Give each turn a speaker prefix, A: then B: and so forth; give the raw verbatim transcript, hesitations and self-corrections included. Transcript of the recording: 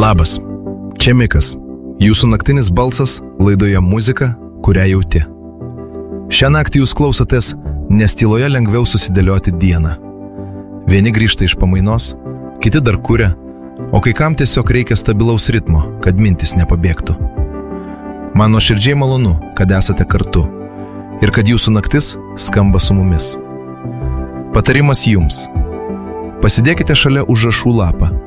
A: Labas, čia Mikas, jūsų naktinis balsas laidoje muzika, kurią jauti. Šią naktį jūs klausotės, nes tyloje lengviau susidėlioti dieną. Vieni grįžta iš pamainos, kiti dar kuria, o kai kam tiesiog reikia stabilaus ritmo, kad mintis nepabėgtų. Man nuoširdžiai malonu, kad esate kartu ir kad jūsų naktis skamba su mumis. Patarimas jums. Pasidėkite šalia užrašų lapą